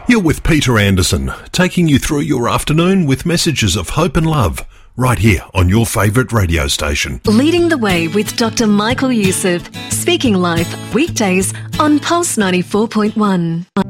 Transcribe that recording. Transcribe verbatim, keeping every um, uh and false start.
You're with Peter Anderson, taking you through your afternoon with messages of hope and love, right here on your favourite radio station. Leading the Way with Doctor Michael Youssef, speaking life weekdays on Pulse ninety-four point one.